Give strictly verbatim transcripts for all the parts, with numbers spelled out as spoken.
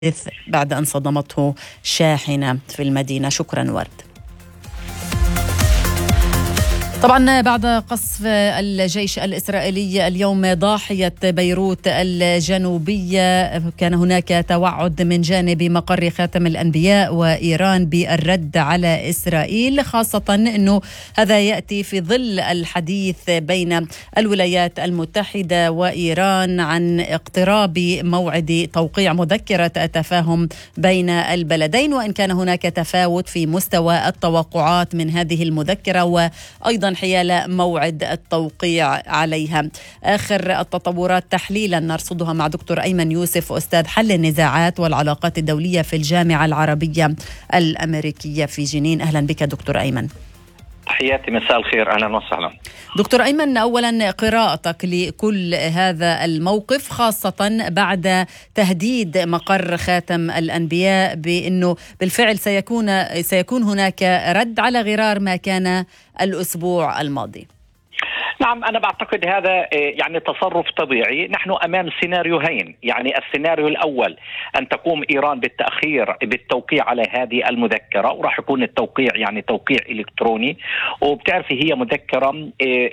بعد أن صدمته شاحنة في المدينة. شكرا ورد. طبعا بعد قصف الجيش الإسرائيلي اليوم ضاحية بيروت الجنوبية، كان هناك توعد من جانب مقر خاتم الأنبياء وإيران بالرد على إسرائيل، خاصة أنه هذا يأتي في ظل الحديث بين الولايات المتحدة وإيران عن اقتراب موعد توقيع مذكرة التفاهم بين البلدين، وإن كان هناك تفاوت في مستوى التوقعات من هذه المذكرة وأيضا حيال موعد التوقيع عليها. آخر التطورات تحليلا نرصدها مع دكتور أيمن يوسف، أستاذ حل النزاعات والعلاقات الدولية في الجامعة العربية الأمريكية في جنين. أهلا بك دكتور أيمن. تحياتي، مساء الخير، أهلا وسهلا. دكتور أيمن، أولا قراءتك لكل هذا الموقف، خاصة بعد تهديد مقر خاتم الأنبياء بأنه بالفعل سيكون سيكون هناك رد على غرار ما كان الأسبوع الماضي. نعم، أنا بعتقد هذا يعني تصرف طبيعي. نحن أمام سيناريوهين، يعني السيناريو الأول أن تقوم إيران بالتأخير بالتوقيع على هذه المذكرة، وراح يكون التوقيع يعني توقيع إلكتروني، وبتعرفي هي مذكرة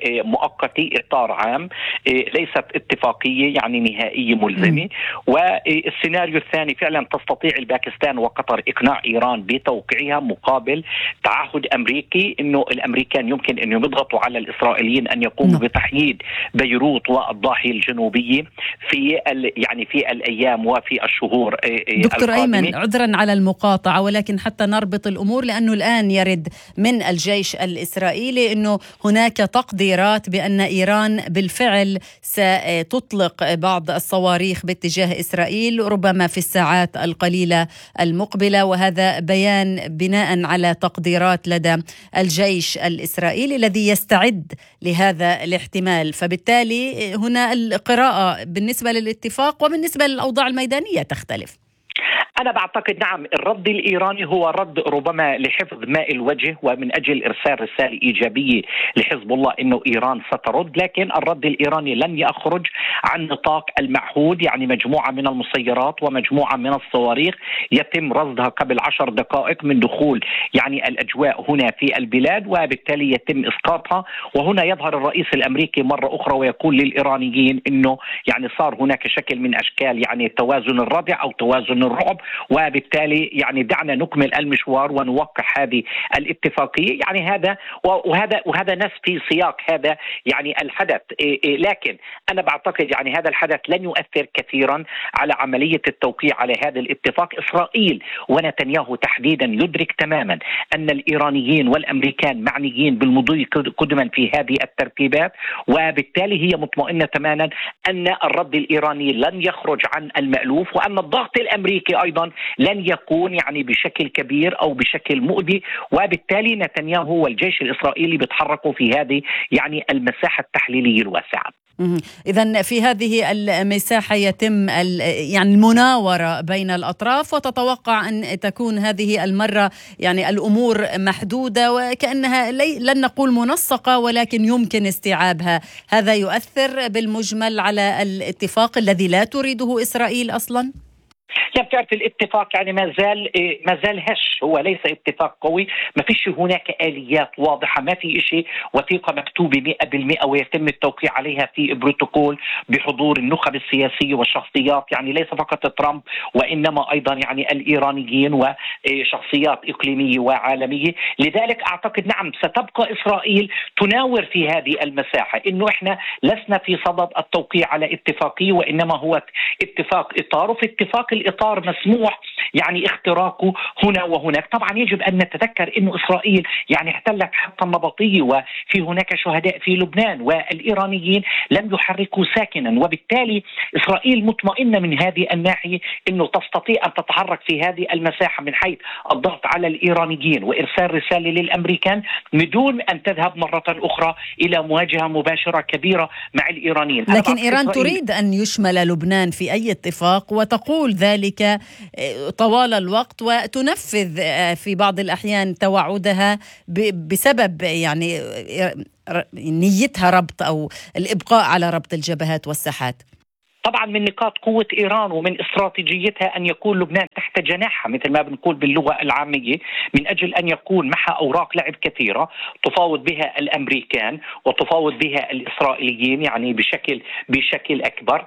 مؤقتة إطار عام، ليست اتفاقية يعني نهائية ملزمة. والسيناريو الثاني فعلا تستطيع الباكستان وقطر إقناع إيران بتوقيعها مقابل تعهد أمريكي أنه الأمريكان يمكن أن يضغطوا على الإسرائيليين أن يقوموا نعم. بتحييد بيروت والضاحية الجنوبية في يعني في الأيام وفي الشهور دكتور القادمة. أيمن، عذرا على المقاطعة، ولكن حتى نربط الأمور، لأنه الآن يرد من الجيش الإسرائيلي أنه هناك تقديرات بأن إيران بالفعل ستطلق بعض الصواريخ باتجاه إسرائيل ربما في الساعات القليلة المقبلة، وهذا بيان بناء على تقديرات لدى الجيش الإسرائيلي الذي يستعد لهذا الاحتمال. فبالتالي هنا القراءة بالنسبة للاتفاق وبالنسبة للأوضاع الميدانية تختلف. أنا بعتقد نعم الرد الإيراني هو رد ربما لحفظ ماء الوجه ومن أجل إرسال رسالة إيجابية لحزب الله أنه إيران سترد، لكن الرد الإيراني لن يخرج عن نطاق المعهود، يعني مجموعة من المسيرات ومجموعة من الصواريخ يتم رصدها قبل عشر دقائق من دخول يعني الأجواء هنا في البلاد، وبالتالي يتم إسقاطها. وهنا يظهر الرئيس الأمريكي مرة أخرى ويقول للإيرانيين أنه يعني صار هناك شكل من أشكال يعني توازن الردع أو توازن الرعب، وبالتالي يعني دعنا نكمل المشوار ونوقع هذه الاتفاقية. يعني هذا وهذا وهذا نفس في سياق هذا يعني الحدث، لكن أنا بعتقد يعني هذا الحدث لن يؤثر كثيرا على عملية التوقيع على هذا الاتفاق. إسرائيل ونتنياهو تحديدا يدرك تماما أن الإيرانيين والأمريكان معنيين بالمضي قدما في هذه الترتيبات، وبالتالي هي مطمئنة تماما أن الرد الإيراني لن يخرج عن المألوف، وأن الضغط الأمريكي أيضا لن يكون يعني بشكل كبير أو بشكل مؤذي. وبالتالي نتنياهو والجيش الإسرائيلي بيتحركوا في هذه يعني المساحة التحليلية الواسعة. إذن في هذه المساحة يتم يعني المناورة بين الأطراف، وتتوقع أن تكون هذه المرة يعني الأمور محدودة وكأنها لن نقول منسقة، ولكن يمكن استيعابها. هذا يؤثر بالمجمل على الاتفاق الذي لا تريده إسرائيل أصلاً؟ يعني بتعرف الاتفاق يعني ما زال ما زال هش، هو ليس اتفاق قوي، ما فيش هناك آليات واضحة، ما في شيء وثيقة مكتوبة مئة بالمئة ويتم التوقيع عليها في بروتوكول بحضور النخب السياسية والشخصيات، يعني ليس فقط ترامب وإنما أيضا يعني الإيرانيين وشخصيات إقليمية وعالمية. لذلك أعتقد نعم ستبقى إسرائيل تناور في هذه المساحة إنه إحنا لسنا في صدد التوقيع على اتفاقية، وإنما هو اتفاق إطار، وفي اتفاق الإطار مسموح يعني اختراقه هنا وهناك. طبعا يجب أن نتذكر أن إسرائيل يعني احتلت حتى النبطية، وفي هناك شهداء في لبنان، والإيرانيين لم يحركوا ساكنا، وبالتالي إسرائيل مطمئنة من هذه الناحية أنه تستطيع أن تتحرك في هذه المساحة من حيث الضغط على الإيرانيين وإرسال رسالة للأمريكان بدون أن تذهب مرة أخرى إلى مواجهة مباشرة كبيرة مع الإيرانيين. لكن إيران تريد أن يشمل لبنان في أي اتفاق وتقول ذلك طوال الوقت، وتنفذ في بعض الأحيان توعدها بسبب يعني نيتها ربط أو الإبقاء على ربط الجبهات والساحات. طبعا من نقاط قوة إيران ومن استراتيجيتها أن يكون لبنان تحت جناحها مثل ما بنقول باللغة العامية، من أجل أن يكون معها أوراق لعب كثيرة تفاوض بها الأمريكان وتفاوض بها الإسرائيليين يعني بشكل بشكل أكبر.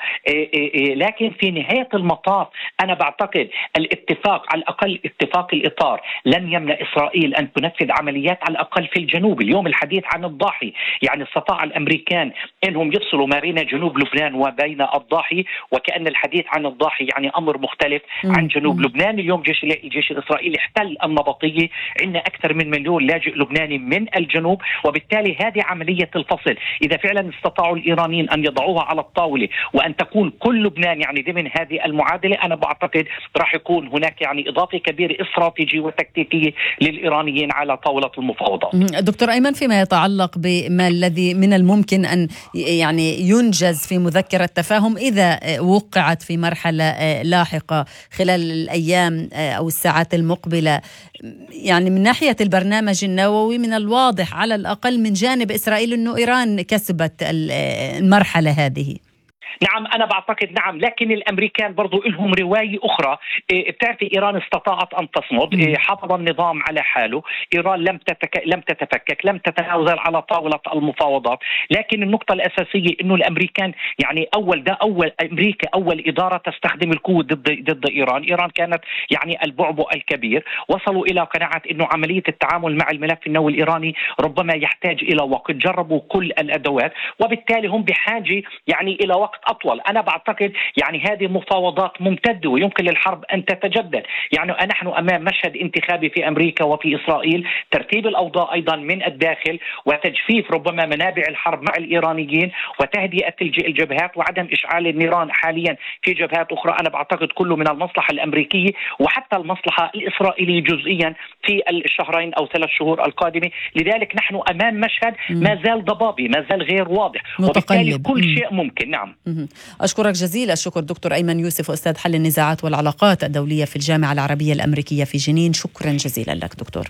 لكن في نهاية المطاف أنا بعتقد الاتفاق، على الأقل اتفاق الإطار، لن يمنع إسرائيل أن تنفذ عمليات على الأقل في الجنوب. اليوم الحديث عن الضاحي، يعني استطاع الأمريكان أنهم يفصلوا ما بين جنوب لبنان وبين الضاحي، وكأن الحديث عن الضاحي يعني أمر مختلف عن جنوب مم. لبنان. اليوم جيش الجيش الإسرائيلي احتل النبطية، عندنا أكثر من مليون لاجئ لبناني من الجنوب، وبالتالي هذه عملية الفصل إذا فعلا استطاعوا الإيرانيين أن يضعوها على الطاولة وأن تكون كل لبنان يعني ضمن هذه المعادلة، أنا بعتقد راح يكون هناك يعني إضافة كبيرة استراتيجية وتكتيكية للإيرانيين على طاولة المفاوضات. دكتور أيمن، فيما يتعلق بما الذي من الممكن أن يعني ينجز في مذكرة تفاهم إذا وقعت في مرحلة لاحقة خلال الأيام أو الساعات المقبلة، يعني من ناحية البرنامج النووي من الواضح على الأقل من جانب إسرائيل أنه إيران كسبت المرحلة هذه. نعم أنا بعتقد نعم، لكن الأمريكان برضو لهم رواية أخرى. إيه بتعرفي إيران استطاعت أن تصمد، إيه حافظ النظام على حاله، إيران لم تتك... لم تتفكك، لم تتنازل على طاولة المفاوضات. لكن النقطة الأساسية إنه الأمريكان يعني أول ده أول أمريكا أول إدارة تستخدم القوة ضد ضد إيران. إيران كانت يعني البعبع الكبير، وصلوا إلى قناعة إنه عملية التعامل مع الملف النووي الإيراني ربما يحتاج إلى وقت، جربوا كل الأدوات، وبالتالي هم بحاجة يعني إلى وقت أطول. أنا بعتقد يعني هذه مفاوضات ممتدة ويمكن للحرب أن تتجدد. يعني نحن أمام مشهد انتخابي في أمريكا وفي إسرائيل، ترتيب الأوضاع أيضا من الداخل وتجفيف ربما منابع الحرب مع الإيرانيين وتهدئة الجبهات وعدم إشعال النيران حاليا في جبهات أخرى. أنا بعتقد كله من المصلحة الأمريكية وحتى المصلحة الإسرائيلية جزئيا في الشهرين أو ثلاث شهور القادمة. لذلك نحن أمام مشهد ما زال ضبابي، ما زال غير واضح، وبالتالي كل شيء ممكن. نعم. أشكرك جزيل الشكر دكتور أيمن يوسف، أستاذ حل النزاعات والعلاقات الدولية في الجامعة العربية الأمريكية في جنين. شكرا جزيلا لك دكتور.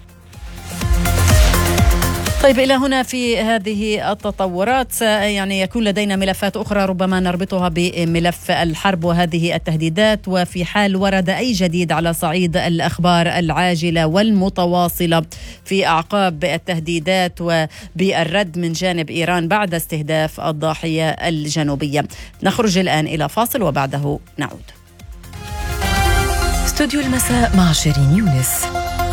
طيب إلى هنا في هذه التطورات يعني يكون لدينا ملفات أخرى ربما نربطها بملف الحرب وهذه التهديدات، وفي حال ورد أي جديد على صعيد الأخبار العاجلة والمتواصلة في أعقاب التهديدات وبالرد من جانب إيران بعد استهداف الضاحية الجنوبية. نخرج الآن إلى فاصل وبعده نعود. استوديو المساء مع شيرين يونس.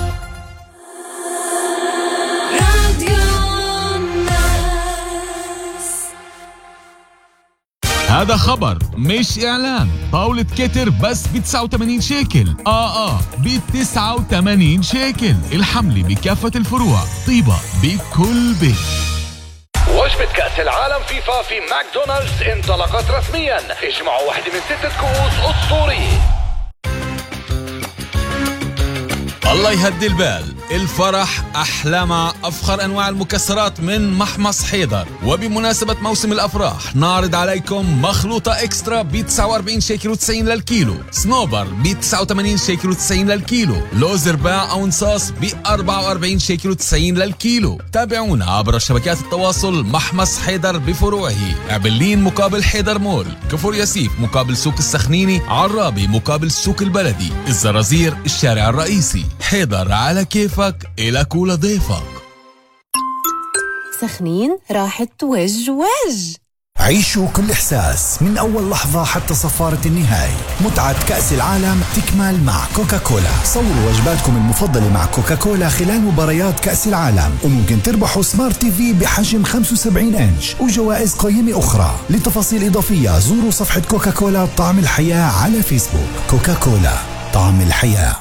هذا خبر مش إعلان. طاولة كتر بس ب تسعة وثمانين شيكل. آه آه ب تسعة وثمانين شيكل. الحملة بكافة الفروع، طيبة بكل بيت. وجبة كأس العالم فيفا في ماكدونالدز انطلقت رسميا. اجمعوا واحدة من ستة كؤوس أسطورية. الله يهدي البال، الفرح أحلى مع أفخر أنواع المكسرات من محمص حيدر. وبمناسبة موسم الأفراح نعرض عليكم مخلوطة إكسترا ب تسعة وأربعين شيكل وتسعين للكيلو، سنوبر ب تسعة وثمانين شيكل وتسعين للكيلو، لوز رباع أو نصاص ب أربعة وأربعين شيكل وتسعين للكيلو. تابعونا عبر شبكات التواصل محمص حيدر بفروعه، عبلين مقابل حيدر مول، كفور ياسيف مقابل سوق السخنيني، عرابي مقابل السوق البلدي، الزرازير الشارع الرئيسي. حيدر على كيفك إلى كل ضيفك. سخنين راحت توج وج. عيشوا كل إحساس من أول لحظة حتى صفارة النهاية. متعة كأس العالم تكمل مع كوكاكولا. صوروا وجباتكم المفضلة مع كوكاكولا خلال مباريات كأس العالم، وممكن تربحوا سمارت تي في بحجم خمسة وسبعين إنش وجوائز قيمة أخرى. لتفاصيل إضافية زوروا صفحة كوكاكولا طعم الحياة على فيسبوك. كوكاكولا طعم الحياة.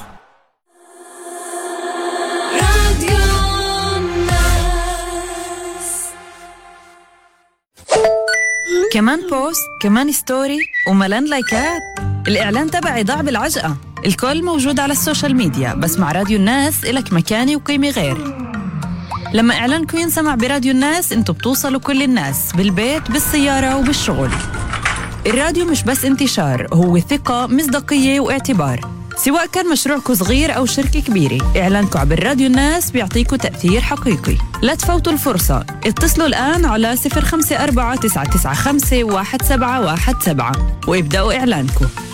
كمان بوست، كمان ستوري، وملان لايكات. الإعلان تبعي ضاع بالعجقة. الكل موجود على السوشيال ميديا، بس مع راديو الناس إلك مكانة وقيمة غير. لما إعلانكم ينسمع براديو الناس انتوا بتوصلوا كل الناس، بالبيت بالسيارة وبالشغل. الراديو مش بس انتشار، هو ثقة، مصداقية واعتبار. سواء كان مشروعكم صغير أو شركة كبيرة، إعلانكم عبر راديو الناس بيعطيكم تأثير حقيقي. لا تفوتوا الفرصة، اتصلوا الآن على صفر خمسة أربعة تسعة تسعة خمسة واحد سبعة واحد سبعة وابدأوا إعلانكم.